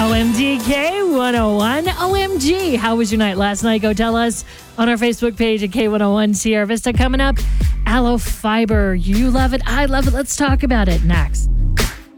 OMG K101. OMG. How was your night last night? Go tell us on our Facebook page at K101 Sierra Vista. Coming up, aloe fiber. You love it. I love it. Let's talk about it next.